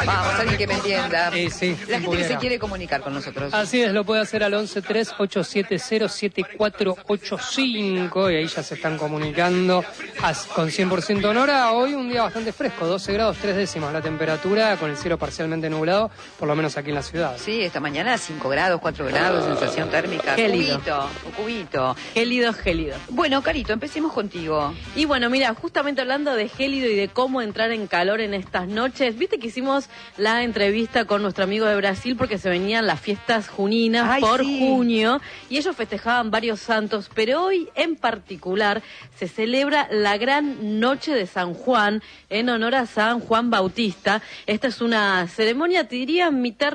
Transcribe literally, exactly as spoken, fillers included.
Vamos, alguien que me entienda. Eh, sí, La si gente que se pudiera. quiere comunicar con nosotros. Así es, lo puede hacer al once tres ocho siete cero siete cuatro ocho cinco y ahí ya se están comunicando a- con cien por ciento en hora. Hoy un día bastante fresco, doce grados tres décimas la temperatura, con el cielo parcialmente nublado, por lo menos aquí en la ciudad. Sí, esta mañana cinco grados, cuatro grados, sensación térmica. Gélido. Cubito, un cubito. Gélido, gélido. Bueno, Carito, empecemos contigo. Y bueno, mira, justamente hablando de gélido y de cómo entrar en calor en estas noches, viste que hicimos la entrevista con nuestro amigo de Brasil porque se venían las fiestas juninas Ay, por sí. junio y ellos festejaban varios santos, pero hoy en particular se celebra la gran noche de San Juan en honor a San Juan Bautista. Esta es una ceremonia, te diría, mitad